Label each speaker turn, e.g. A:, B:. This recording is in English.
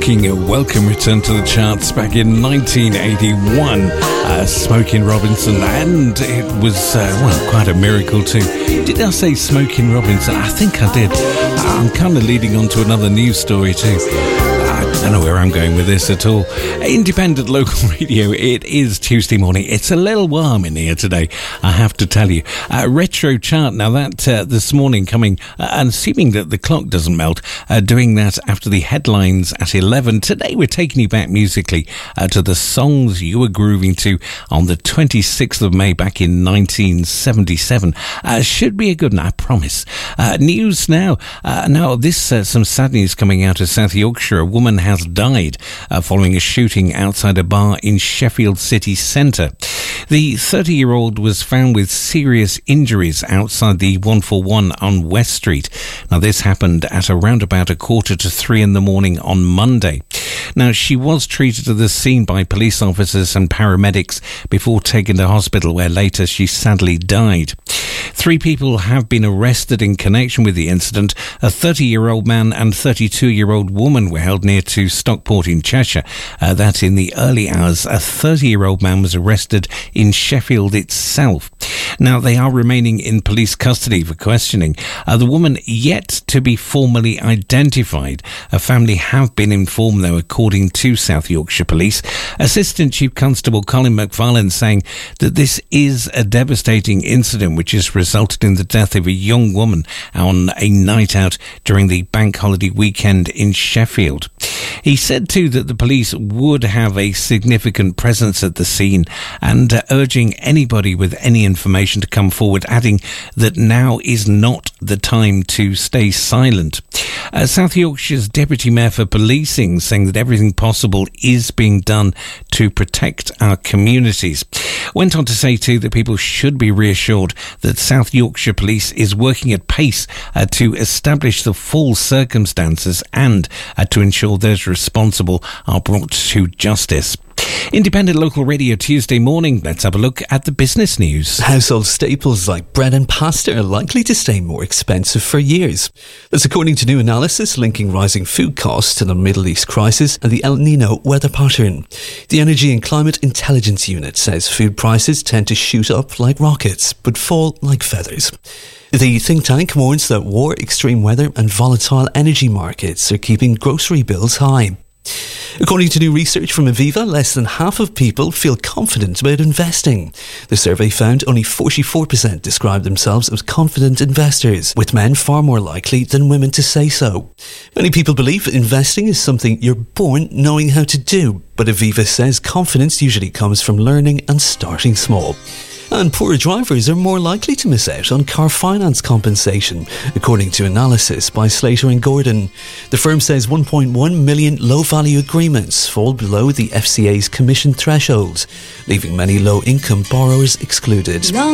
A: shocking welcome return to the charts back in 1981. Smokey Robinson, and it was, quite a miracle too. Did I say Smokey Robinson? I think I did. I'm kind of leading on to another news story too. I don't know where I'm going with this at all. Independent local radio, it is Tuesday morning. It's a little warm in here today, I have to tell you. Retro chart, now that this morning coming, and assuming that the clock doesn't melt, doing that after the headlines at 11. Today we're taking you back musically to the songs you were grooving to on the 26th of May back in 1977. Should be a good one, I promise. News now. Now this, some sad news coming out of South Yorkshire. A woman has died following a shooting outside a bar in Sheffield city centre. The 30-year-old was found with serious injuries outside the 141 on West Street. Now, this happened at around about 2:45 in the morning on Monday. Now, she was treated at the scene by police officers and paramedics before taken to hospital, where later she sadly died. 3 people have been arrested in connection with the incident. A 30-year-old man and 32-year-old woman were held near to Stockport in Cheshire. That in the early hours, a 30-year-old man was arrested in Sheffield itself. Now, they are remaining in police custody for questioning. The woman yet to be formally identified. A family have been informed, though, according to South Yorkshire Police. Assistant Chief Constable Colin McFarlane saying that this is a devastating incident which has resulted in the death of a young woman on a night out during the bank holiday weekend in Sheffield. He said too that the police would have a significant presence at the scene and urging anybody with any information to come forward, adding that now is not the time to stay silent. South Yorkshire's Deputy Mayor for Policing saying that everything possible is being done to protect our communities. Went on to say too that people should be reassured that South Yorkshire Police is working at pace to establish the full circumstances and to ensure those responsible are brought to justice. Independent local radio Tuesday morning. Let's have a look at the business news.
B: Household staples like bread and pasta are likely to stay more expensive for years. That's according to new analysis linking rising food costs to the Middle East crisis and the El Nino weather pattern. The Energy and Climate Intelligence Unit says food prices tend to shoot up like rockets, but fall like feathers. The think tank warns that war, extreme weather and volatile energy markets are keeping grocery bills high. According to new research from Aviva, less than half of people feel confident about investing. The survey found only 44% describe themselves as confident investors, with men far more likely than women to say so. Many people believe investing is something you're born knowing how to do, but Aviva says confidence usually comes from learning and starting small. And poorer drivers are more likely to miss out on car finance compensation, according to analysis by Slater and Gordon. The firm says 1.1 million low-value agreements fall below the FCA's commission threshold, leaving many low-income borrowers excluded.